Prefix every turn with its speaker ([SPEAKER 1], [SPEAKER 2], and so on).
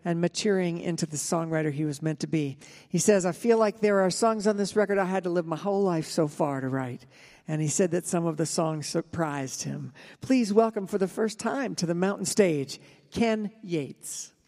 [SPEAKER 1] and maturing into the songwriter he was meant to be. He says, I feel like there are songs on this record I had to live my whole life so far to write. And he said that some of the songs surprised him. Please welcome for the first time to the mountain stage, Ken Yates.